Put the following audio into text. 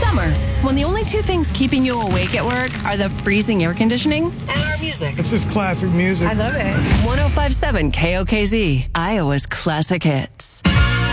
summer, when the only two things keeping you awake at work are the freezing air conditioning and our music. It's just classic music. I love it. 105.7 KOKZ, Iowa's classic hits.